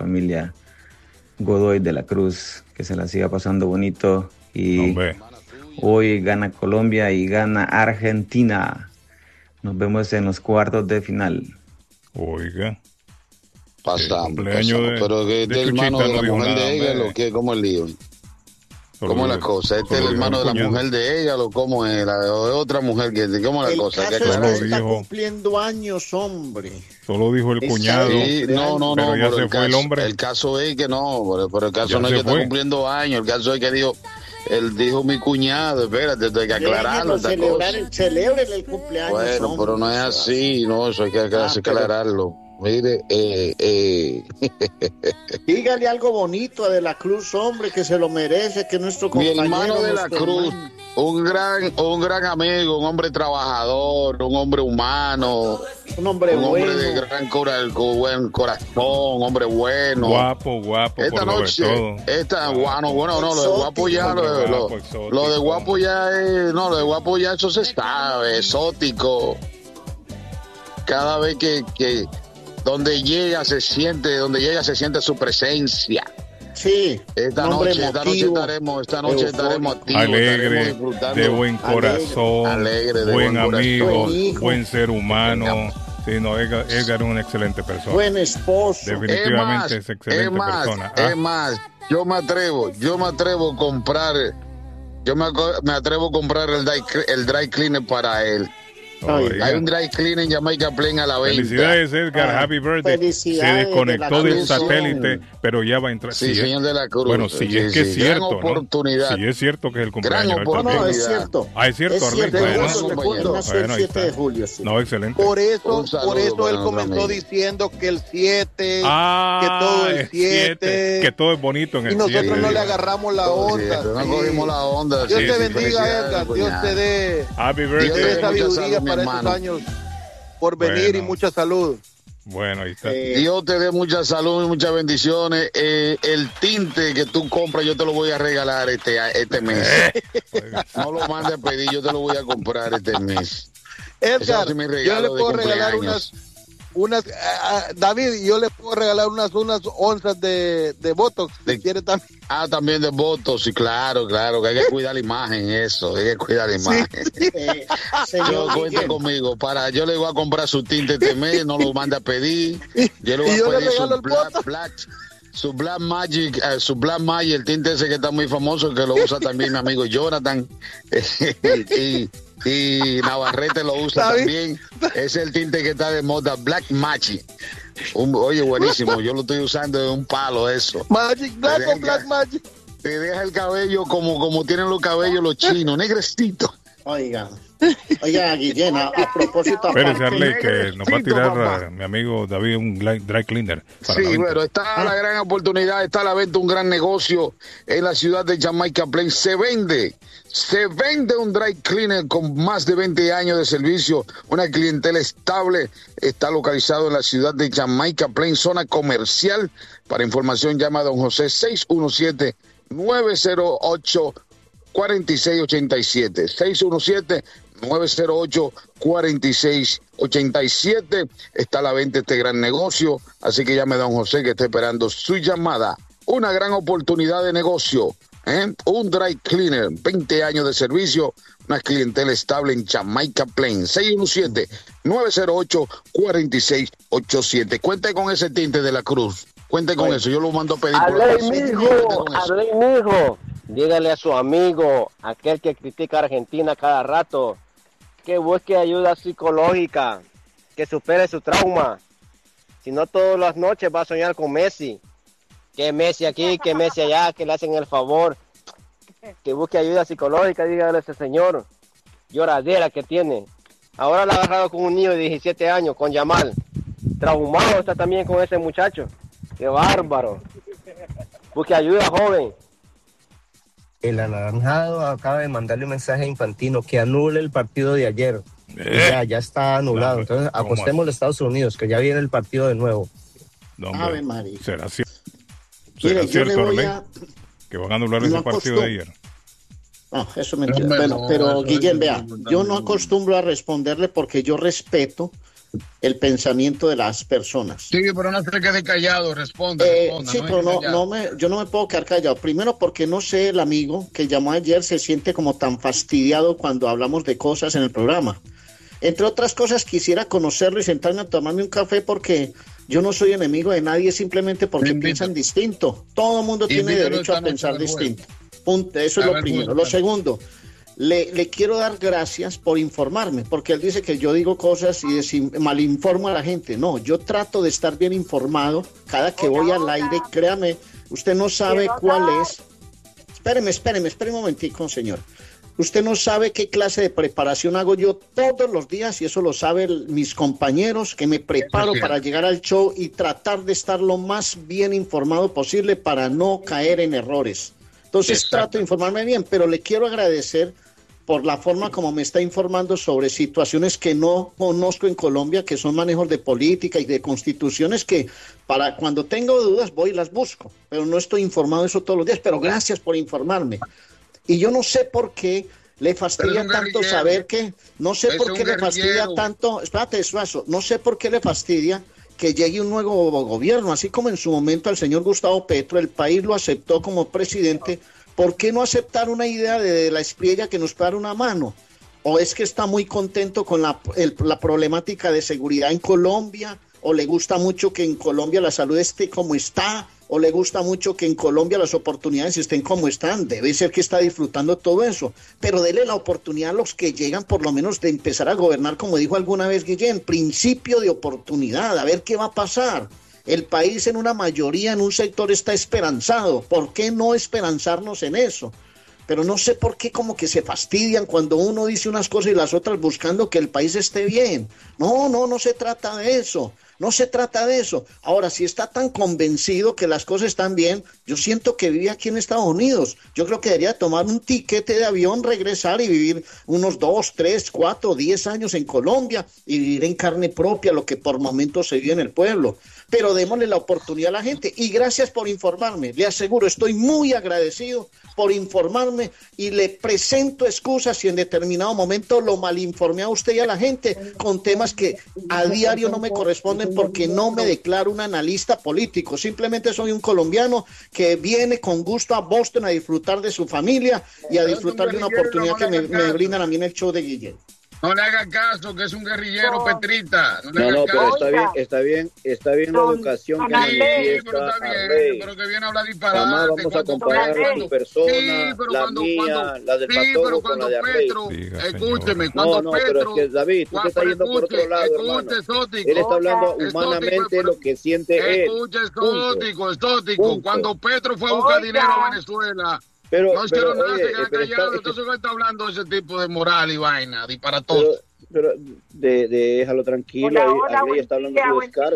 familia Godoy de la Cruz, que se la siga pasando bonito. Y hoy gana Colombia y gana Argentina. Nos vemos en los cuartos de final. Oiga. Pasamos. Pero que este es el hermano de la mujer de ella, lo que, ¿cómo el lío? ¿Cómo es la cosa? ¿Este es el hermano de la mujer de ella o cómo es? ¿O de otra mujer? ¿Cómo es la cosa? El caso es que está cumpliendo años, hombre. Solo dijo el cuñado. Sí, no, pero ya se fue el hombre. El caso es que no, pero el caso no es que está cumpliendo años. El caso es que dijo, él dijo mi cuñado, espérate, hay que aclararlo. Celebren el cumpleaños. Bueno, hombre, pero no es así, no, eso hay que aclararlo. Mire, dígale algo bonito a De la Cruz, hombre, que se lo merece, que nuestro compañero. Mi hermano De la Cruz, un gran amigo, un hombre trabajador, un hombre humano, un hombre de gran buen corazón, un hombre bueno. Guapo. Esta noche, lo de guapo ya, lo de guapo ya es, lo de guapo ya eso se sabe, exótico. Cada vez que donde llega se siente su presencia. Sí. Esta noche estaremos activos, alegre, de buen corazón, buen amigo, buen ser humano. Sí, no, Edgar es una excelente persona. Buen esposo. Definitivamente es excelente persona. Es más, yo me atrevo a comprar, el dry cleaner para él. Hay un dry clean en Jamaica Plain a la venta. Felicidades, Edgar, happy birthday. Se desconectó del satélite, pero ya va a entrar. Sí, señor de la Cruz. Bueno, sí, es que es cierto, gran oportunidad. ¿no? Sí, es cierto que es el cumpleaños. No, es cierto. Es cierto, Arlene. El 7 de julio, sí. No, excelente. Por eso él comenzó diciendo que el 7, que todo el 7. Que todo es bonito en el 7. Y nosotros no le agarramos la onda. No cogimos la onda. Dios te bendiga, Edgar. Dios te dé sabiduría para estos años por venir y mucha salud. Bueno, ahí está. Dios te dé mucha salud y muchas bendiciones. El tinte que tú compras yo te lo voy a regalar este mes. No lo mandes a pedir, yo te lo voy a comprar este mes. Edgar, yo le puedo regalar David, yo le puedo regalar unas onzas de Botox, si quiere también. También de Botox, sí, claro, que hay que cuidar la imagen, eso, hay que cuidar la imagen. Yo cuente conmigo, yo le voy a comprar su tinte este mes, no lo mande a pedir. Yo le voy a pedir su Black Magic, el tinte ese que está muy famoso, que lo usa también mi amigo Jonathan. Y Navarrete lo usa también. Es el tinte que está de moda, Black Magic. Oye, buenísimo, yo lo estoy usando de un palo eso. Magic Black o Black Magic. Te deja el cabello como tienen los cabellos los chinos, negrecitos. Oiga, Guillén, a propósito. Espérese, Arley, que nos va a tirar mi amigo David un dry cleaner. Sí, bueno, está la gran oportunidad, está a la venta un gran negocio en la ciudad de Jamaica Plain. Se vende un dry cleaner con más de 20 años de servicio, una clientela estable. Está localizado en la ciudad de Jamaica Plain, zona comercial. Para información llama a don José 617-908-4687. 617-908-4687. Está a la venta este gran negocio, así que llame a don José que está esperando su llamada. Una gran oportunidad de negocio, un dry cleaner, 20 años de servicio, una clientela estable en Jamaica Plain. 617-908-4687. Cuente con ese tinte de la Cruz. Cuente con eso, yo lo mando a pedir. Arley, mijo, dígale a su amigo, aquel que critica a Argentina cada rato, que busque ayuda psicológica, que supere su trauma. Si no, todas las noches va a soñar con Messi. Que Messi aquí, que Messi allá, que le hacen el favor. Que busque ayuda psicológica, dígale a ese señor. Lloradera que tiene. Ahora la ha agarrado con un niño de 17 años, con Yamal. Traumado está también con ese muchacho. ¡Qué bárbaro! Busque ayuda, joven. El anaranjado acaba de mandarle un mensaje a Infantino que anule el partido de ayer. Ya está anulado. Entonces apostemos a Estados Unidos, que ya viene el partido de nuevo. No, Ave María. ¿Será cierto, Arley? Que van a anular ese partido de ayer? No, eso es mentira. Pero Guillén, vea, yo no acostumbro a responderle porque yo respeto el pensamiento de las personas. Sí, pero no se quede callado, responda. Sí, no pero yo no me puedo quedar callado. Primero porque no sé, el amigo que llamó ayer se siente como tan fastidiado cuando hablamos de cosas en el programa. Entre otras cosas, quisiera conocerlo y sentarme a tomarme un café porque yo no soy enemigo de nadie simplemente porque piensan distinto. Todo el mundo tiene derecho a pensar distinto. Punto. Eso es lo primero. Lo segundo, le quiero dar gracias por informarme, porque él dice que yo digo cosas y malinformo a la gente. No, yo trato de estar bien informado cada que voy al aire. Créame, usted no sabe cuál es. Espéreme un momentico, señor. Usted no sabe qué clase de preparación hago yo todos los días y eso lo saben mis compañeros, que me preparo para llegar al show y tratar de estar lo más bien informado posible para no caer en errores. Entonces trato de informarme bien, pero le quiero agradecer por la forma como me está informando sobre situaciones que no conozco en Colombia, que son manejos de política y de constituciones que para cuando tengo dudas voy y las busco, pero no estoy informado de eso todos los días, pero gracias por informarme. Y yo no sé por qué le fastidia tanto saber que, no sé por qué le fastidia tanto, espérate, Suazo, no sé por qué le fastidia que llegue un nuevo gobierno, así como en su momento al señor Gustavo Petro, el país lo aceptó como presidente. ¿Por qué no aceptar una idea de la Espriella que nos pueda dar una mano? ¿O es que está muy contento con la problemática de seguridad en Colombia? ¿O le gusta mucho que en Colombia la salud esté como está? ¿O le gusta mucho que en Colombia las oportunidades estén como están? Debe ser que está disfrutando todo eso. Pero dele la oportunidad a los que llegan por lo menos de empezar a gobernar, como dijo alguna vez Guillén, principio de oportunidad, a ver qué va a pasar. El país en una mayoría, en un sector está esperanzado. ¿Por qué no esperanzarnos en eso? Pero no sé por qué como que se fastidian cuando uno dice unas cosas y las otras buscando que el país esté bien. No se trata de eso. No se trata de eso. Ahora, si está tan convencido que las cosas están bien, yo siento que vive aquí en Estados Unidos. Yo creo que debería tomar un tiquete de avión, regresar y vivir unos 2, 3, 4, 10 años en Colombia y vivir en carne propia lo que por momentos se vive en el pueblo. Pero démosle la oportunidad a la gente. Y gracias por informarme. Le aseguro, estoy muy agradecido por informarme y le presento excusas si en determinado momento lo malinformé a usted y a la gente con temas que a diario no me corresponden porque no me declaro un analista político. Simplemente soy un colombiano que viene con gusto a Boston a disfrutar de su familia y a disfrutar de una oportunidad que me brindan a mí en el show de Guillén. No le haga caso, que es un guerrillero petrita. No, pero está bien la educación que manifiesta. Pero que viene a hablar disparate. Jamás vamos a comparar tu persona, la mía, la del Patojo con la de Arley. Escúcheme, cuando Petro... pero es que David, tú te estás yendo por otro lado, hermano. Él está hablando humanamente lo que siente él. Escuche, exótico. Cuando Petro fue a buscar dinero a Venezuela... no hicieron nada, se quedan callados. Entonces él está hablando de ese tipo de moral y vaina, disparatoso. Pero déjalo tranquilo. Ahí está hablando de su descargo.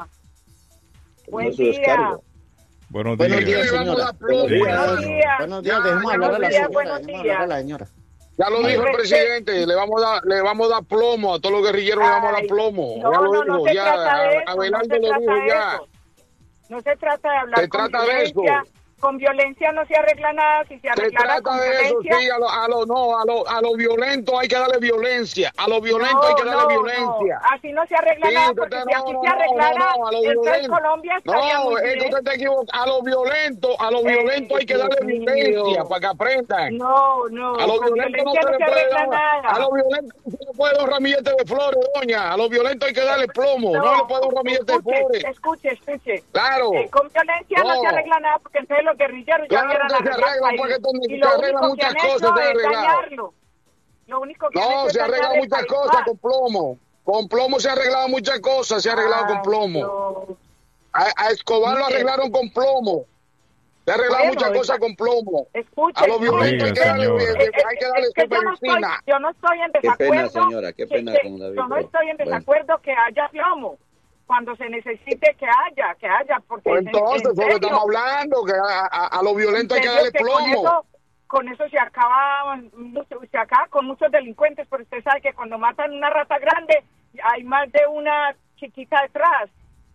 Buen día. Buenos días, señora. Buenos días, dejemos hablar a la señora. Ya lo dijo el presidente, le vamos a dar plomo a todos los guerrilleros, le vamos a dar plomo. No se trata de eso. No se trata de hablar con violencia. Con violencia no se arregla nada. Si se arreglara con violencia... Sí, a lo violento hay que darle violencia. A lo violento hay que darle violencia. Así no se arregla nada, porque si aquí se arreglara, entonces Colombia estaría muy bien. Es que usted está equivocado. A lo violento hay que darle violencia para que aprendan. No, a lo violento no se arregla nada. A lo violento no se le puede dar un ramillete de flores, doña. A lo violento hay que darle plomo. No le puede dar un ramillete de flores. Escuche. Claro. Con violencia no se arregla nada, porque entonces los guerrilleros ya hubieran arreglado y lo único que han hecho es dañarlo. Lo único que se arreglan muchas cosas con plomo. Con plomo se han arreglado muchas cosas, se ha arreglado con plomo. A Escobar lo arreglaron con plomo. Se ha arreglado muchas cosas con plomo. Escuche, a los violentos hay que darle supervicina. Yo no estoy en desacuerdo. Qué pena, señora, qué pena con David. Yo no estoy en desacuerdo que haya plomo. Cuando se necesite que haya, porque pues entonces eso que estamos hablando, que a lo violento hay que darle plomo. Con eso se acaba con muchos delincuentes, porque usted sabe que cuando matan una rata grande hay más de una chiquita detrás.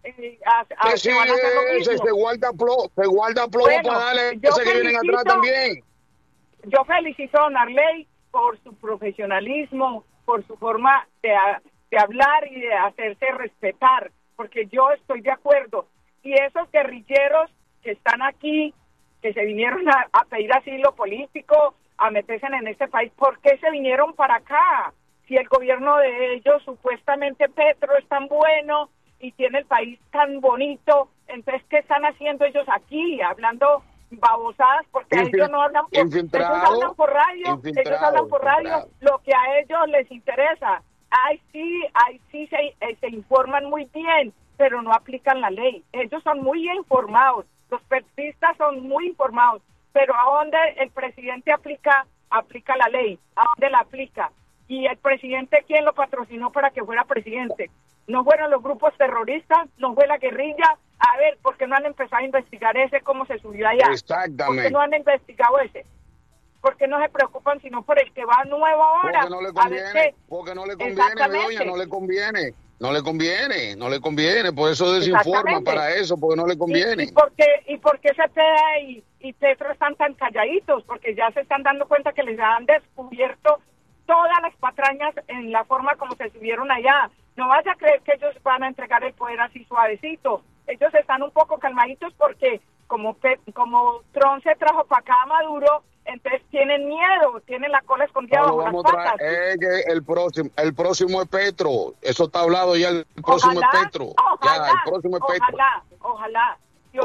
Se guarda plomo para darle ese que vienen atrás también. Yo felicito a Don Arley por su profesionalismo, por su forma de hablar y de hacerse respetar, porque yo estoy de acuerdo. Y esos guerrilleros que están aquí, que se vinieron a pedir asilo político, a meterse en este país, ¿por qué se vinieron para acá? Si el gobierno de ellos, supuestamente Petro, es tan bueno y tiene el país tan bonito, entonces, ¿qué están haciendo ellos aquí? Hablando babosadas, porque ellos no hablan por, ellos hablan por radio, lo que a ellos les interesa. Ahí sí se informan muy bien, pero no aplican la ley. Ellos son muy informados, los periodistas son muy informados, pero ¿a dónde el presidente aplica la ley? ¿A dónde la aplica? Y el presidente, ¿quién lo patrocinó para que fuera presidente? ¿No fueron los grupos terroristas? ¿No fue la guerrilla? A ver, ¿por qué no han empezado a investigar ese, cómo se subió allá? Exactamente. ¿Por qué no han investigado ese? ¿Por qué no se preocupan sino por el que va nuevo ahora? Porque no le conviene, Bedoya, no le conviene. No le conviene, por eso desinforman para eso, porque no le conviene. ¿Y por qué Cepeda y Petro están tan calladitos? Porque ya se están dando cuenta que les han descubierto todas las patrañas en la forma como se subieron allá. No vaya a creer que ellos van a entregar el poder así suavecito. Ellos están un poco calmaditos porque como Trump se trajo para acá a Maduro, entonces tienen miedo, tienen la cola escondida bajo las patas. El próximo es Petro, eso está hablado ya, el próximo es Petro. El próximo es Petro. Ojalá. El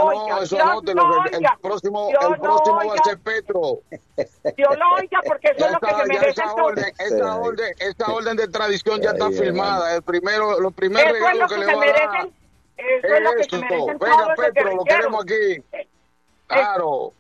próximo va a ser Petro. Dios lo oiga, porque eso es lo que se merece. Esta orden de extradición ya está firmada. Los primeros regalos que le van a dar. Eso es lo que se merecen. Venga, Petro, lo queremos aquí. Claro.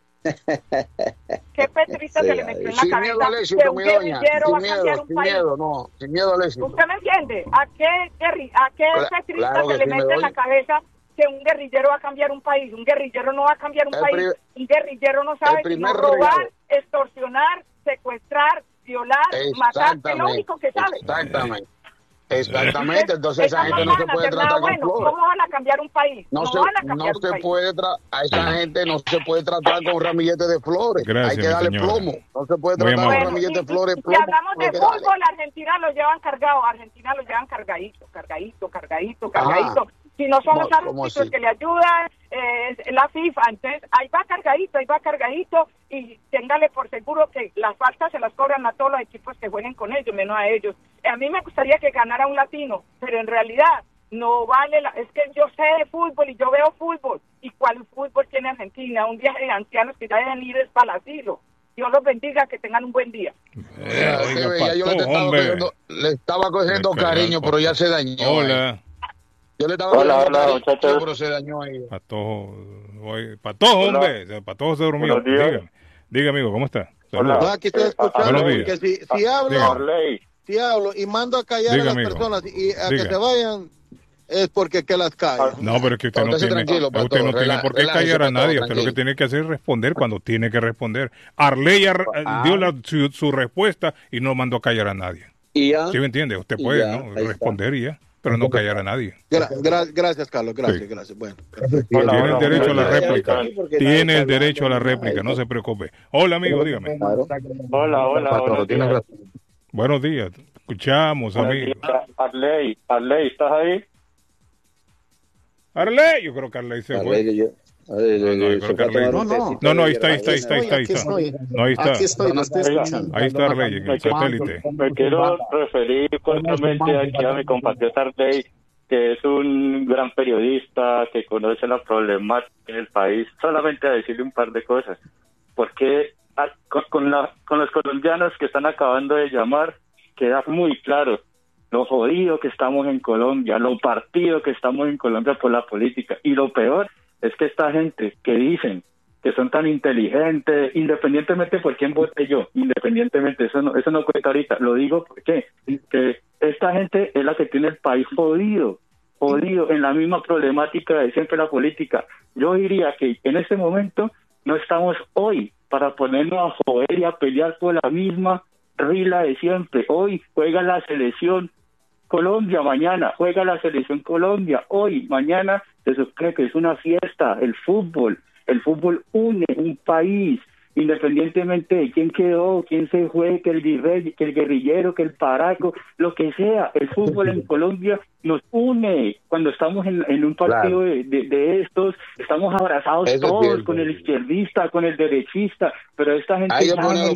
¿Qué petrista se le metió en la cabeza? Sin miedo, Alessio, mi doña. Sin miedo, Alessio. ¿Usted me entiende? ¿A qué petrista se le mete en la cabeza que un guerrillero va a cambiar un país? Un guerrillero no va a cambiar un país. Un guerrillero no sabe sino robar, extorsionar, secuestrar, violar, matar. Es lo único que sabe. Exactamente, entonces esa gente no se puede tratar con flores. ¿Cómo van a cambiar un país? A esa gente no se puede tratar con ramilletes de flores. Gracias, hay que darle plomo. No se puede tratar con ramilletes de flores. Si hablamos de fútbol, Argentina lo llevan cargado. Argentina lo llevan cargadito. Si no son los árbitros que le ayudan, la FIFA, entonces ahí va cargadito y téngale por seguro que las faltas se las cobran a todos los equipos que jueguen con ellos, menos a ellos. A mí me gustaría que ganara un latino, pero en realidad no vale, es que yo sé de fútbol y yo veo fútbol. ¿Y cuál fútbol tiene Argentina? Un viaje de ancianos que ya deben ir para el asilo. Dios los bendiga, que tengan un buen día. Le estaba cogiendo cariño, pero ya se dañó. Hola. Yo le estaba hola, muchachos. Pero se dañó ahí. Patojo, hombre. Patojo se durmió. Diga, amigo, ¿cómo está? Saludos. Aquí estoy escuchando. Que si hablo y mando a callar a las personas y a que se vayan, es porque que las callen. No, pero es que usted no tiene por qué callar a nadie. Usted lo que tiene que hacer es responder cuando tiene que responder. Arley dio su respuesta y no mandó a callar a nadie. ¿Sí me entiende? Usted puede responder y ya. Pero no callar a nadie. Gracias, Carlos. Gracias. Bueno. Tiene el derecho a la réplica. Tiene el derecho a la réplica, no se preocupe. Hola, amigo, dígame. Hola. Buenos días. Escuchamos, amigo. Arley, ¿estás ahí? Arley, yo creo que Arley se fue. No, ahí está. No, ahí está. Aquí estoy, lo estoy escuchando. Ahí está Arley, en el satélite. Me quiero referir cordialmente aquí a mi compatriota Arley, que es un gran periodista, que conoce la problemática del país, solamente a decirle un par de cosas. Porque con los colombianos que están acabando de llamar, queda muy claro lo jodido que estamos en Colombia, lo partido que estamos en Colombia por la política, y lo peor es que esta gente que dicen que son tan inteligentes, independientemente por quién vote yo, independientemente, eso no cuenta ahorita, lo digo porque que esta gente es la que tiene el país jodido en la misma problemática de siempre la política. Yo diría que en este momento no estamos hoy para ponernos a joder y a pelear por la misma rila de siempre. Hoy juega la selección Colombia, mañana juega la selección Colombia, hoy, mañana se supone que es una fiesta. El fútbol une un país, independientemente de quién quedó, quién se fue, que el virrey, que el guerrillero, que el paraco, lo que sea. El fútbol en Colombia nos une. Cuando estamos en un partido de estos, estamos abrazados todos, con el izquierdista, con el derechista, pero esta gente llama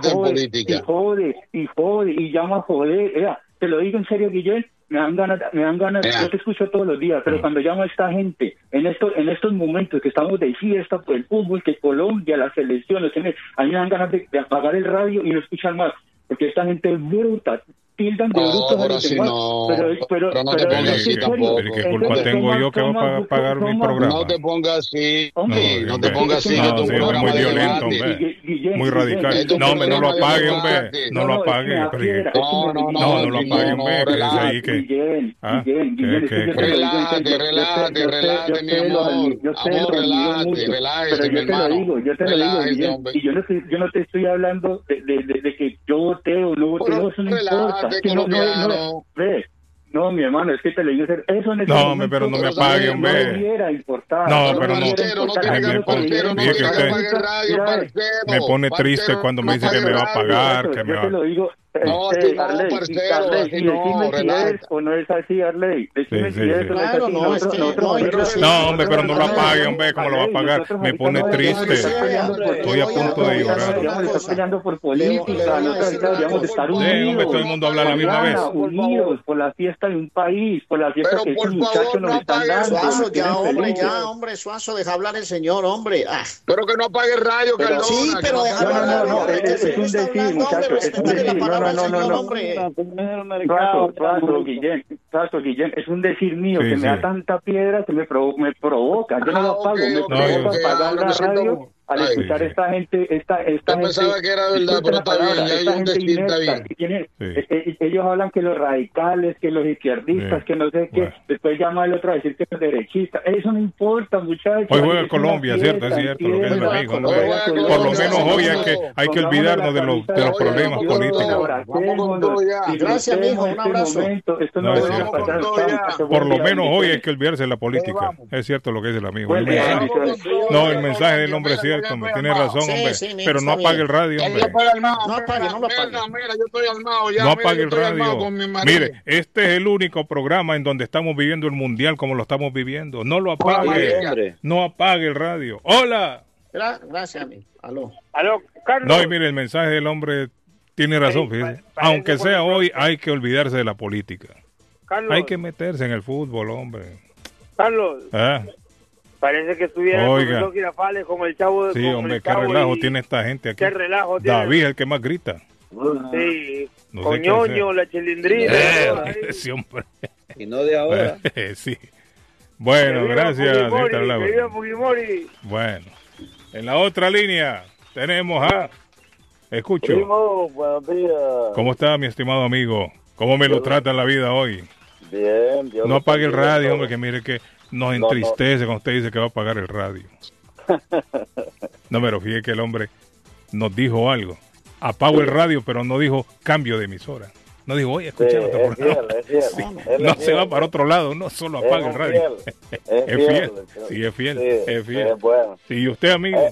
y jode, y llama a joder. Te lo digo en serio, Guillén, me dan ganas, yo te escucho todos los días, pero cuando llamo a esta gente, en estos momentos que estamos de fiesta por el fútbol, que Colombia, las selecciones, a mí me dan ganas de apagar el radio y no escuchar más, porque esta gente es bruta, tildan de brutos a los demás, pero no te pongas así tampoco. Pero ¿qué culpa tengo yo que va a pagar mi programa? No te pongas así, no te pongas así, que tu programa es muy violento, hombre, muy radical. No, hombre, no lo apague, hombre, no lo apague. No lo apague, hombre, que dice ahí que... Relájate, mi amor, relájate, mi hermano. Yo te lo digo, y yo no te estoy hablando de que yo voté o no voté, eso no importa. No, mi hermano, es que te lo digo, eso en no, hombre, pero no me apague, hombre. No hubiera importado. No, pero me pone triste cuando me dice que me va a pagar, que me va... Yo te lo digo. No, Arley, decime si es o no es así, Arley. Decime si es o no es así. No, hombre, pero no lo apague, hombre, ¿cómo lo va a pagar? Me pone triste. Estoy a punto de llorar. Estamos peleando por política, nosotros deberíamos estar unidos. Todo el mundo habla a la misma vez. Unidos por la fiesta de un país, por la fiesta que estos muchachos nos están dando. Suazo, hombre, Suazo, deja hablar el señor, hombre. Pero que no apague el radio, Cardona. Sí, pero deja hablar. No, es un decir, muchachos, es un decir. Guillén, es un decir mío que me da tanta piedra que me provoca. Yo no lo apago, me provoca apagar la radio al escuchar esta gente. Yo pensaba que era verdad, pero está bien, ya hay un decir, está bien. Ellos hablan que los radicales, que los izquierdistas, que no sé qué, después llama el otro a decir que los derechistas. Eso no importa, muchachos. Hoy juega Colombia, ¿cierto? Es cierto, lo que es el amigo. Por lo menos hoy hay que olvidarnos de los problemas políticos. Gracias, amigo, un abrazo. Por lo menos hoy hay que olvidarse de la política. Es cierto lo que dice el amigo. No, el mensaje del hombre es cierto, hombre. Tiene razón, hombre. Pero no apague el radio, hombre. No apague. Mira, yo estoy armado ya. No apague el radio. Mire, este es el único programa en donde estamos viviendo el mundial como lo estamos viviendo. No lo apague. No apague el radio. ¡Hola! Gracias, amigo. Aló, Carlos. No, y mire, el mensaje del hombre tiene razón. Fíjese. Aunque sea hoy, hay que olvidarse de la política. Carlos. Hay que meterse en el fútbol, hombre. Carlos. Parece que estuviera el profesor Girafales con el chavo de... Sí, hombre, qué relajo tiene esta gente aquí. Qué relajo tiene. David es el que más grita. Sí, no Coñoño, la Chilindrina. Sí, hombre. Y no de ahora. Sí. Bueno, gracias. Bueno, en la otra línea tenemos a... Escucho. Primo, buenos días. ¿Cómo está, mi estimado amigo? ¿Cómo me lo trata en la vida hoy? Bien. No apague el radio, hombre, que mire que nos entristece cuando usted dice que va a apagar el radio. No, pero fíjate que el hombre nos dijo algo. Apago el radio, pero no dijo cambio de emisora. No dijo, oye, escucha otro programa. No se va para otro lado, no solo apaga el radio. Es fiel. Sí, es fiel. Es fiel. Es bueno. Sí, ¿y usted, amigo?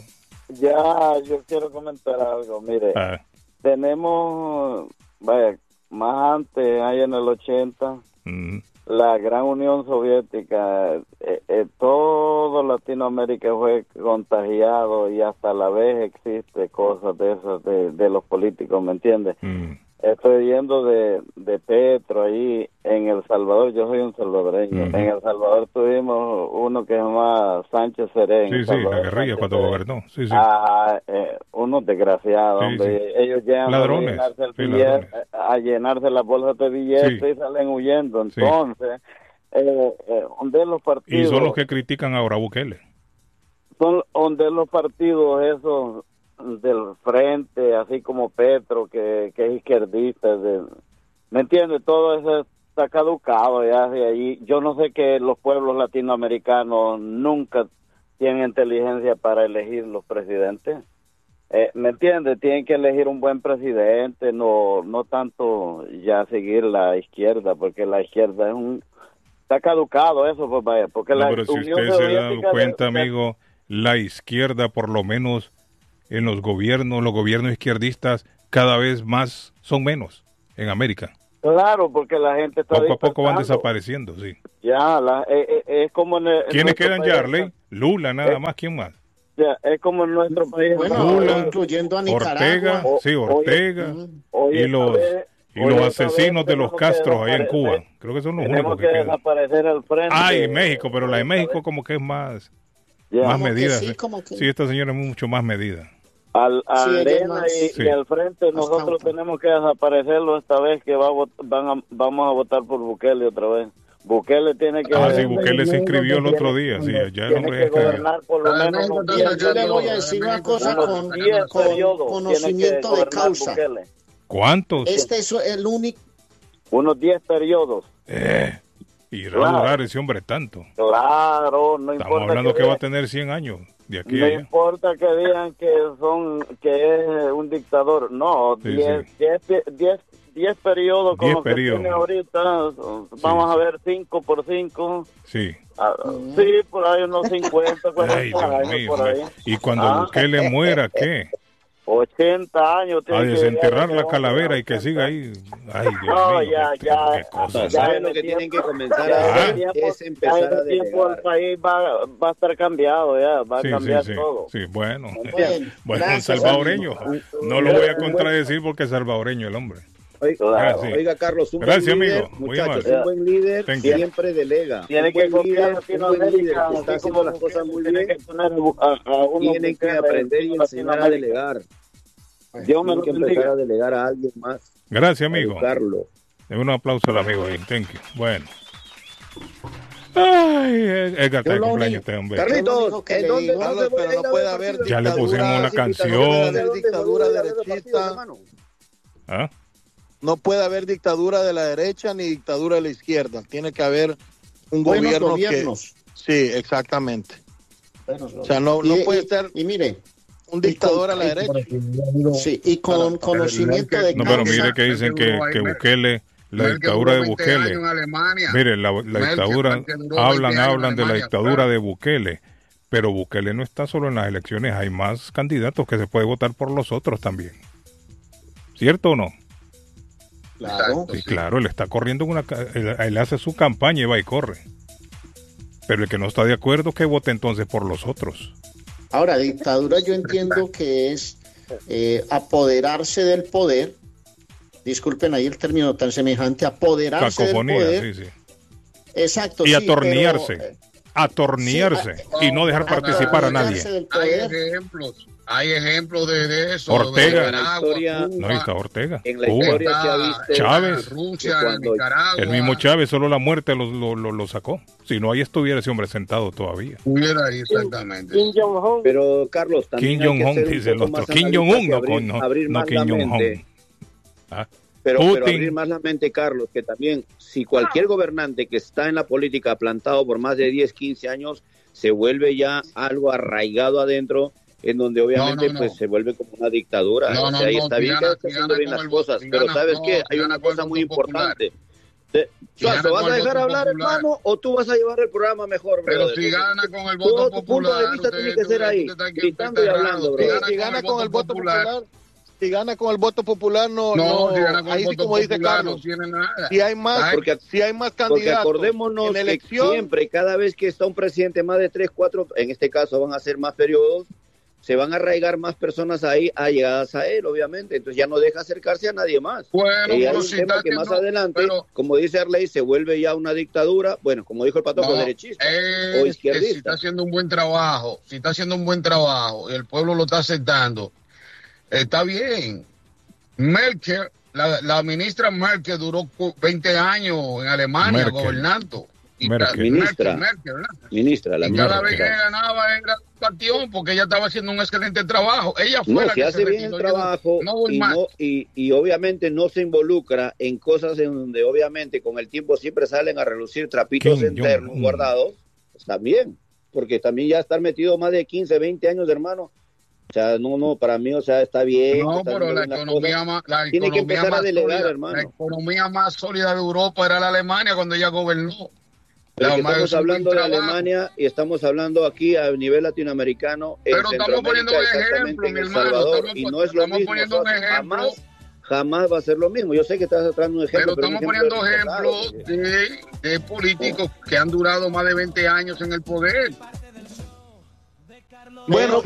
Yo quiero comentar algo. Mire, tenemos, más antes, ahí en el 80, la gran Unión Soviética, todo Latinoamérica fue contagiado y hasta la vez existe cosas de esas de los políticos, ¿me entiendes? Estoy yendo de Petro ahí en El Salvador. Yo soy un salvadoreño. En El Salvador tuvimos uno que se llama Sánchez Serén. Sí, la guerrilla cuando gobernó. Sí. Unos desgraciados, hombre. Ellos llegan ladrones, a llenarse las bolsas de billetes y salen huyendo. Entonces, donde los partidos... Y son los que critican ahora a Bukele. Son donde los partidos esos del frente, así como Petro, que es izquierdista, ¿me entiendes? Todo eso está caducado ya de ahí. Yo no sé que los pueblos latinoamericanos nunca tienen inteligencia para elegir los presidentes. ¿Me entiendes? Tienen que elegir un buen presidente, no tanto ya seguir la izquierda, porque la izquierda está caducado eso, pues vaya, porque pero si usted se ha dado cuenta, amigo, la izquierda por lo menos en los gobiernos izquierdistas cada vez más son menos en América. Claro, porque la gente está poco a poco van desapareciendo, sí. Ya, es como ¿Quiénes quedan ya, Arley? Lula, nada más, ¿quién más? Ya, es como en nuestro país. Bueno, Lula, incluyendo a Nicaragua. Ortega, y los asesinos de los Castros allá en Cuba. Creo que son los únicos que quedan. Desaparecer al frente. En México, pero la de México como que es más medida. Sí, esta señora es mucho más medida. Arena y al frente nosotros tenemos que desaparecerlo esta vez que vamos a votar por Bukele otra vez. Bukele tiene que... sí, Bukele se inscribió el otro día. Sí, ya el hombre tiene que gobernar por lo menos yo le voy a decir una cosa con conocimiento de causa. Bukele. ¿Cuántos? Este es el único... Unos 10 periodos. Y va a durar ese hombre tanto. Claro, no importa. Estamos hablando que va a tener 100 años de aquí a allá. No importa que digan que es un dictador. No, 10 periodos como que tiene ahorita. Vamos a ver 5 por 5. Sí. Sí, por ahí unos 50, 40 años por ahí. Y cuando Bukele muera, ¿qué? 80 años. A desenterrar la calavera y que siga ahí. Ay, Dios mío. ¿Saben lo que tienen que comenzar a hacer? Es empezar a delegar. El país va a estar cambiado ya, va a cambiar todo. Sí, bueno, un salvadoreño. No lo voy a contradecir porque es salvadoreño el hombre. Oiga, Carlos, un Gracias, buen líder, amigo. Muchachos, un buen líder siempre delega. Tiene que confiar un buen líder que está haciendo las cosas muy bien. Tienen que aprender y enseñar a delegar. Tienen que empezar a delegar a alguien más. Gracias, amigo. Carlos. Deme un aplauso al amigo ahí. Thank you. Bueno. Ay, Edgar, está de cumpleaños este hombre. Carlitos, pero no puede haber ya le pusimos una canción. Dictadura derechista. ¿Ah? No puede haber dictadura de la derecha ni dictadura de la izquierda. Tiene que haber un gobierno gobiernos. Sí, exactamente. O sea, no puede ser un dictador a la derecha. Sí, y con conocimiento de causa. No, pero mire que dicen que Bukele, la dictadura de Bukele. Mire, la dictadura, hablan de la dictadura de Bukele. Pero Bukele no está solo en las elecciones, hay más candidatos que se puede votar por los otros también. ¿Cierto o no? Claro. Sí, claro, él está corriendo él hace su campaña y va y corre. Pero el que no está de acuerdo, que vote entonces por los otros. Ahora, dictadura yo entiendo que es apoderarse del poder. Disculpen ahí el término tan semejante, apoderarse del poder. Sí. Exacto. Y atornillarse. Y no dejar participar a nadie. Hay ejemplos de eso. Ortega. No está Ortega. En la historia se ha visto. Chávez. Rusia, Nicaragua. El mismo Chávez, solo la muerte lo sacó. Si no, ahí estuviera ese hombre sentado todavía. Estuviera ahí, exactamente. Kim Jong-un. Pero, Carlos, también Kim Jong-un, dice el otro. Kim Jong-un, no Kim Jong-un. Pero abrir más la mente, Carlos, que también si cualquier gobernante que está en la política plantado por más de 10, 15 años, se vuelve ya algo arraigado adentro, en donde obviamente pues se vuelve como una dictadura. Ahí está bien que está haciendo bien las cosas, pero ¿sabes qué? Hay una cosa muy importante. Suazo, ¿vas a dejar hablar, hermano, o tú vas a llevar el programa mejor, pero brother? Si gana con el voto popular, tu punto de vista tiene que ser ahí, gritando y hablando, bro. Si gana con el voto popular, si gana con el voto popular, ahí sí, como dice Carlos, no tiene nada. Si hay más, si hay más candidatos, porque acordémonos en elección, que siempre, cada vez que está un presidente más de 3, 4, en este caso van a ser más periodos, se van a arraigar más personas ahí allegadas a él, obviamente, entonces ya no deja acercarse a nadie más. Bueno, y hay un tema que más adelante, como dice Arley, se vuelve ya una dictadura, bueno, como dijo el Patojo, derechista o izquierdista. Si está haciendo un buen trabajo, y el pueblo lo está aceptando, está bien. Merkel, la ministra Merkel duró 20 años en Alemania gobernando. Ministra, y cada vez que ganaba era partión porque ella estaba haciendo un excelente trabajo. Ella fue la que hace bien el trabajo y obviamente no se involucra en cosas en donde obviamente con el tiempo siempre salen a relucir trapitos internos guardados. Está bien, porque también ya estar metido más de 15, 20 años, hermano. O sea, no, para mí, o sea, está bien. No, pero la economía tiene que empezar a delegar, hermano. La economía más sólida de Europa era la Alemania cuando ella gobernó. Pero estamos hablando de Alemania y estamos hablando aquí a nivel latinoamericano. Pero estamos poniendo un ejemplo, mi hermano. Y no es lo mismo. Jamás va a ser lo mismo. Yo sé que estás tratando un ejemplo. Pero estamos poniendo ejemplos de políticos que han durado más de 20 años en el poder. Bueno,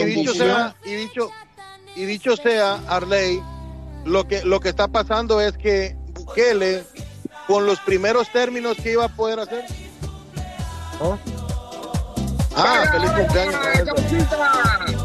y dicho sea, Arley, lo que está pasando es que Bukele, con los primeros términos que iba a poder hacer. ¿Oh? ¡Feliz cumpleaños!